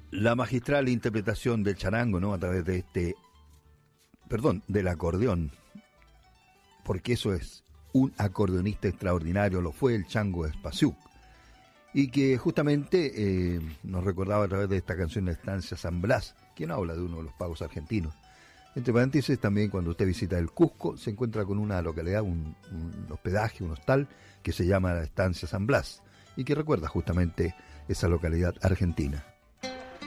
La magistral interpretación del charango, ¿no? A través de del acordeón, porque eso es un acordeonista extraordinario, lo fue el Chango Espasiuk, y que justamente nos recordaba a través de esta canción La Estancia San Blas, que no habla de uno de los pagos argentinos. Entre paréntesis, también cuando usted visita el Cusco, se encuentra con una localidad, un hospedaje, un hostal, que se llama la Estancia San Blas, y que recuerda justamente esa localidad argentina.